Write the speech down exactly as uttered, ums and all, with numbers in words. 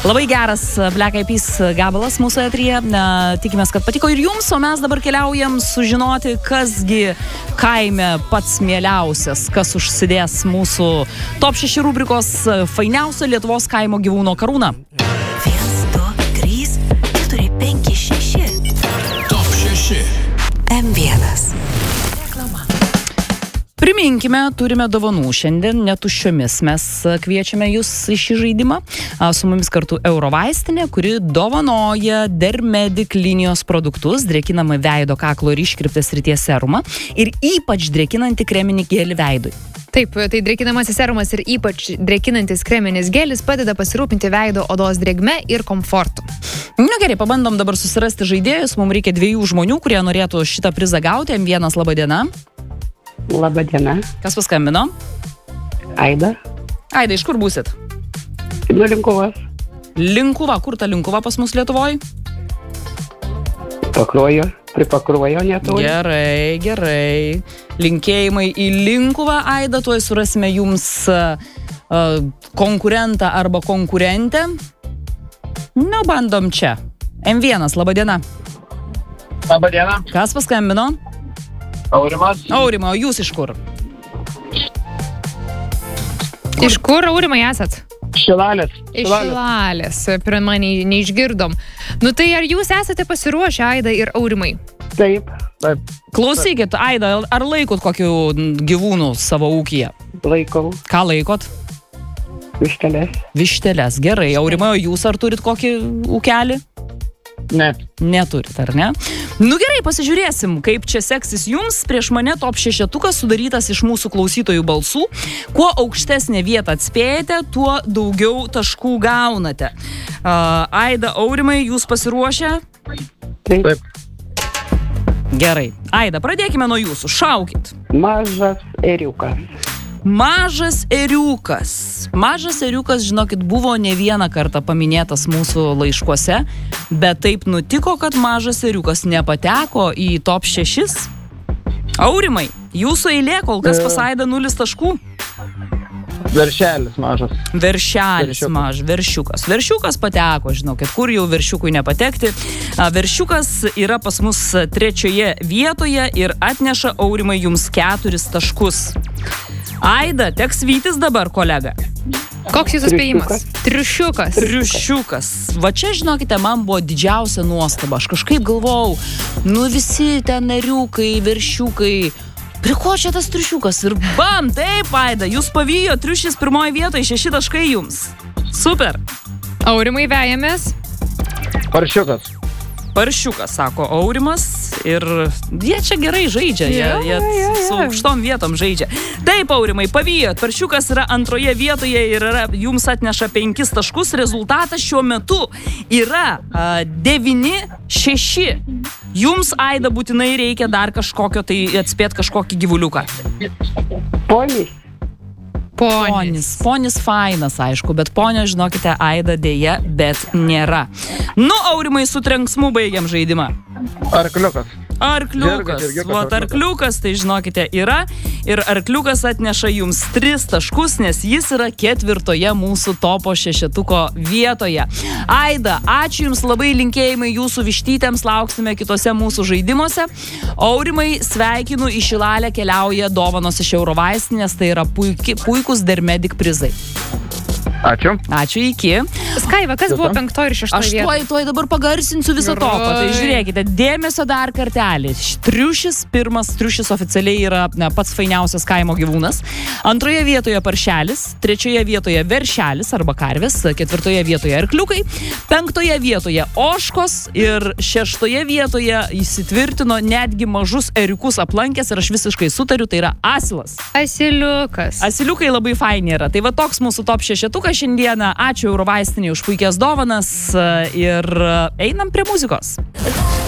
Labai geras Black Eyed Peas gabalas mūsų eteryje. Tikimės, kad patiko ir jums, o mes dabar keliaujam sužinoti, kasgi kaime pats mieliausias, kas užsidės mūsų top šeši rubrikos fainiausio Lietuvos kaimo gyvūno karūną. vienas, du, trys, keturi, penki, šeši. Top šeši. M vienas. Priminkime, turime dovanų šiandien netuščiomis. Mes kviečiame jūs į šį žaidimą. Su mumis kartu Eurovaistinė, kuri dovanoja Dermedic linijos produktus, drėkinamą veido kaklo ir iškirptės srities serumą ir ypač drėkinantį kreminį gelį veidui. Taip, tai drėkinamasis serumas ir ypač drėkinantis kreminis gelis padeda pasirūpinti veido odos drėgme ir komfortu. Nu gerai, pabandom dabar susirasti žaidėjus. Mums reikia dviejų žmonių, kurie norėtų šitą prizą gauti. M vienas, laba diena. Labą dieną. Kas paskambino? Aida. Aida, iš kur būsit? Nu, Linkuvos. Linkuva. Kur ta Linkuva pas mus Lietuvoj? Pakruojo. Prie Pakruojo netoli. Gerai, gerai. Linkėjimai į Linkuvą, Aida. Tuoj surasime jums uh, konkurentą arba konkurentę. Nu, bandom čia. M vienas, laba diena. Labą dieną. Kas paskambino? Aurimas. Aurimo, o jūs iš kur? Iš kur, Aurimai, esat? Šilalės. Iš Šilalės. Pirmą nei, neišgirdom. Nu tai ar jūs esate pasiruošę, Aida ir Aurimai? Taip. Taip. Klausykit, Aida, ar laikot kokių gyvūnų savo ūkyje? Laikau. Ką laikot? Višteles. Višteles, gerai. Aurimai, o jūs ar turit kokį ūkelį? Ne. Neturit, ar ne? Nu gerai, pasižiūrėsim, kaip čia seksis jums. Prieš mane top šešetukas sudarytas iš mūsų klausytojų balsų. Kuo aukštesnė vietą atspėjate, tuo daugiau taškų gaunate. Uh, Aida, Aurimai, jūs pasiruošę? Taip. Taip. Gerai. Aida, pradėkime nuo jūsų. Šaukit. Mažas ėriukas. Mažas ėriukas. Mažas ėriukas, žinokit, buvo ne vieną kartą paminėtas mūsų laiškuose, bet taip nutiko, kad mažas ėriukas nepateko į top šešis. Aurimai, jūsų eilė, kol kas pas Aidą nulis taškų. Veršelis mažas. Veršelis Veršiukas. maž, veršiukas. Veršiukas pateko, žinokit, kur jau veršiukui nepatekti. A, Veršiukas yra pas mus trečioje vietoje ir atneša, Aurimai, jums keturis taškus. Aida, teks vytis dabar, kolega. Koks jūsų spėjimas? Triušiukas. Triušiukas. Va čia, žinokite, man buvo didžiausia nuostaba. Aš kažkaip galvojau, nu visi ten ėriukai, veršiukai, prie ko čia tas triušiukas? Ir bam, taip, Aida, jūs pavijo, triušis pirmoje vietoje, šeši taškai jums. Super. Aurimai, vejamės. Paršiukas. Paršiukas, sako Aurimas, ir jie čia gerai žaidžia, jie, Jo, jie jo, su jo. aukštom vietom žaidžia. Taip, Aurimai, pavijot, Paršiukas yra antroje vietoje ir yra, jums atneša penkis taškus, rezultatas šiuo metu yra a, devyni šeši. Jums, Aida, būtinai reikia dar kažkokio, tai atspėt kažkokį gyvuliuką. Ponis. Ponis. Ponis. Ponis fainas, aišku, bet ponio, žinokite, Aida dėja, bet nėra. Nu, Aurimai, su trenksmu baigiam žaidimą. Arkliukas. Arkliukas. Žirgas, žirgiukas, Vat arkliukas, tai žinokite, yra. Ir arkliukas atneša jums tris taškus, nes jis yra ketvirtoje mūsų topo šešetuko vietoje. Aida, ačiū jums labai, linkėjimai jūsų vištytėms, lauksime kitose mūsų žaidimuose. Aurimai, sveikinu, į Šilalę keliauja dovanos iš Eurovaistinės, tai yra puiki, puikus Dermedic prizai. Ačiū. Ačiū, iki. Skaiva, kas buvo penktoji ir šeštoji Aš vieta? tuoj, tuoj dabar pagarsinsiu visą topą. Tai žiūrėkite, dėmesio dar kartelį. Triušis, pirmas triušis oficialiai yra ne, pats fainiausias kaimo gyvūnas. Antroje vietoje paršelis, trečioje vietoje veršelis arba karvės, ketvirtoje vietoje arkliukai, penktoje vietoje ožkos ir šeštoje vietoje įsitvirtino netgi mažus ėriukus aplankęs ir aš visiškai sutariu, tai yra asilas. Asiliukas. Asiliukai labai faini yra. Tai va toks mūsų top šešetukas šiandieną. Ačiū Eurovaistinei už puikias dovanas ir einam prie muzikos.